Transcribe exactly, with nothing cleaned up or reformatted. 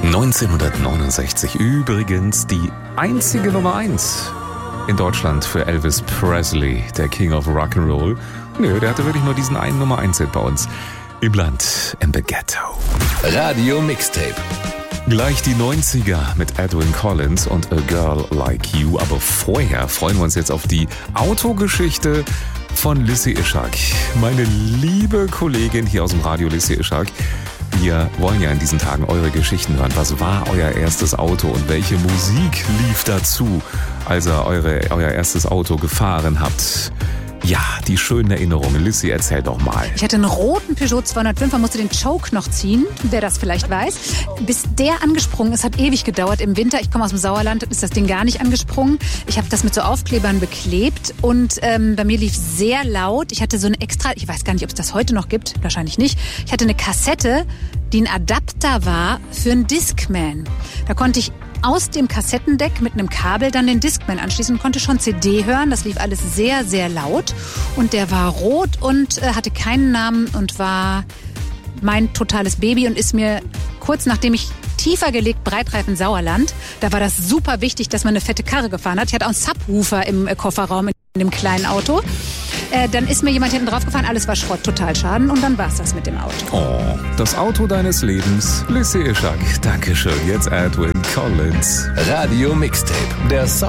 neunzehnhundertneunundsechzig übrigens die einzige Nummer eins in Deutschland für Elvis Presley, der King of Rock'n'Roll. Nö, der hatte wirklich nur diesen einen Nummer eins Hit bei uns im Land, in the Ghetto. Radio Mixtape. Gleich die neunziger mit Edwyn Collins und A Girl Like You. Aber vorher freuen wir uns jetzt auf die Autogeschichte von Lissy Ishak. Meine liebe Kollegin hier aus dem Radio, Lissy Ishak. Wir wollen ja in diesen Tagen eure Geschichten hören. Was war euer erstes Auto und welche Musik lief dazu, als ihr eure, euer erstes Auto gefahren habt? Ja, die schönen Erinnerungen. Lissy, erzähl doch mal. Ich hatte einen roten Peugeot zweihundertfünf, man musste den Choke noch ziehen, wer das vielleicht weiß. Bis der angesprungen ist, hat ewig gedauert im Winter. Ich komme aus dem Sauerland, ist das Ding gar nicht angesprungen. Ich habe das mit so Aufklebern beklebt und ähm, bei mir lief sehr laut. Ich hatte so eine extra, ich weiß gar nicht, ob es das heute noch gibt, wahrscheinlich nicht. Ich hatte eine Kassette, die ein Adapter war für einen Discman. Da konnte ich aus dem Kassettendeck mit einem Kabel dann den Discman anschließen und konnte schon C D hören. Das lief alles sehr, sehr laut. Und der war rot und äh, hatte keinen Namen und war mein totales Baby und ist mir kurz nachdem ich tiefer gelegt, Breitreifen Sauerland, da war das super wichtig, dass man eine fette Karre gefahren hat. Ich hatte auch einen Subwoofer im äh, Kofferraum in dem kleinen Auto. Äh, dann ist mir jemand hinten drauf gefahren, alles war Schrott, total Schaden und dann war's das mit dem Auto. Oh, das Auto deines Lebens, Lissy Ishak. Dankeschön, jetzt Edwyn Collins. Radio Mixtape, der Song.